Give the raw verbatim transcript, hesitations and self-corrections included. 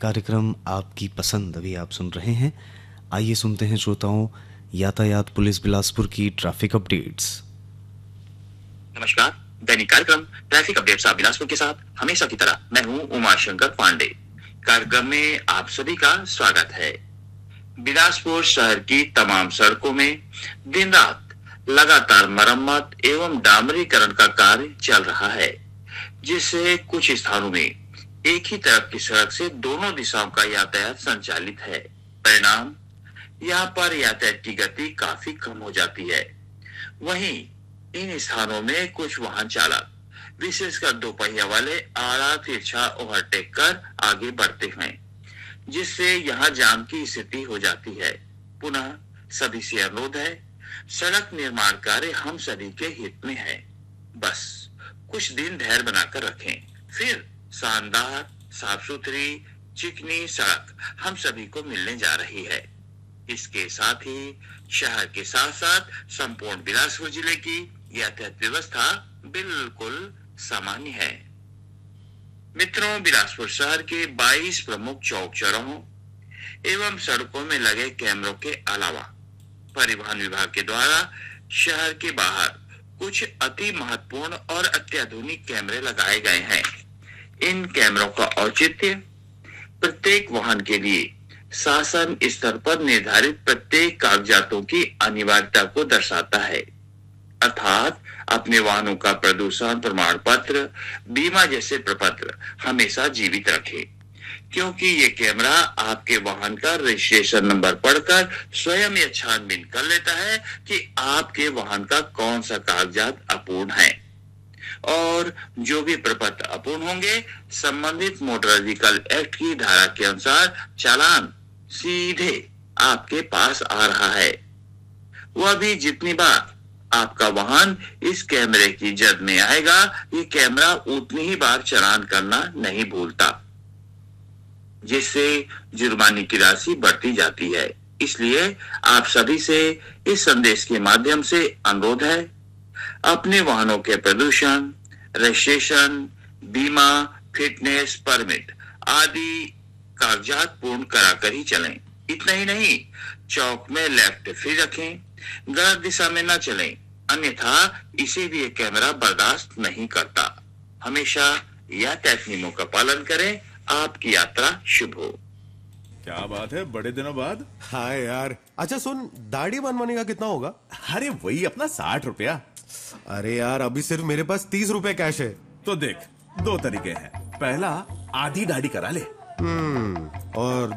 कार्यक्रम आपकी पसंद अभी आप सुन रहे हैं। आइए सुनते हैं श्रोताओं यातायात पुलिस बिलासपुर की ट्रैफिक अपडेट्स। नमस्कार, दैनिक कार्यक्रम ट्रैफिक अपडेट्स आप बिलासपुर के साथ हमेशा की तरह मैं हूं उमाशंकर पांडे। कार्यक्रम में आप सभी का स्वागत है। बिलासपुर शहर की तमाम सड़कों में दिन रात लगातार मरम्मत एवं डामरीकरण का कार्य चल रहा है, जिससे कुछ स्थानों में एक ही तरफ की सड़क से दोनों दिशाओं का यातायात संचालित है। परिणाम यहाँ पर यातायात की गति काफी कम हो जाती है। वहीं इन स्थानों में कुछ वाहन चालक विशेषकर दो पहिया वाले आड़ा तिरछा ओवरटेक कर आगे बढ़ते हैं, जिससे यहाँ जाम की स्थिति हो जाती है। पुनः सभी से अनुरोध है, सड़क निर्माण कार्य हम सभी के हित में है। बस कुछ दिन धैर्य बनाकर रखें, फिर शानदार साफ सुथरी चिकनी सड़क हम सभी को मिलने जा रही है। इसके साथ ही शहर के साथ साथ संपूर्ण बिलासपुर जिले की यातायात व्यवस्था बिल्कुल सामान्य है। मित्रों, बिलासपुर शहर के बाईस प्रमुख चौक चौराहों एवं सड़कों में लगे कैमरों के अलावा परिवहन विभाग के द्वारा शहर के बाहर कुछ अति महत्वपूर्ण और अत्याधुनिक कैमरे लगाए गए हैं। इन कैमरों का औचित्य प्रत्येक वाहन के लिए शासन स्तर पर निर्धारित प्रत्येक कागजातों की अनिवार्यता को दर्शाता है, अर्थात अपने वाहनों का प्रदूषण प्रमाण पत्र, बीमा जैसे प्रपत्र हमेशा जीवित रखें, क्योंकि ये कैमरा आपके वाहन का रजिस्ट्रेशन नंबर पढ़कर स्वयं यह छानबीन कर लेता है कि आपके वाहन का कौन सा कागजात अपूर्ण है, और जो भी प्रपत्र अपूर्ण होंगे संबंधित मोटर व्हीकल एक्ट की धारा के अनुसार चालान सीधे आपके पास आ रहा है। वह भी जितनी बार आपका वाहन इस कैमरे की जद में आएगा, ये कैमरा उतनी ही बार चालान करना नहीं भूलता, जिससे जुर्माने की राशि बढ़ती जाती है। इसलिए आप सभी से इस संदेश के माध्यम से अनुरोध है, अपने वाहनों के प्रदूषण, रजिस्ट्रेशन, बीमा, फिटनेस, परमिट आदि कागजात पूर्ण कराकर ही चलें। इतना ही नहीं, चौक में लेफ्ट फ्री रखें, गलत दिशा में न चलें, अन्यथा इसे भी एक कैमरा बर्दाश्त नहीं करता। हमेशा यातायात नियमों का पालन करें। आपकी यात्रा शुभ हो। क्या बात है, बड़े दिनों बाद। हाँ यार। अच्छा सुन, दाढ़ी बनवाने का कितना होगा? अरे वही अपना साठ रुपया। अरे यार, अभी सिर्फ मेरे पास तीस रुपए कैश है। तो देख, दो तरीके हैं। पहला, आधी दाढ़ी करा ले। हम्म और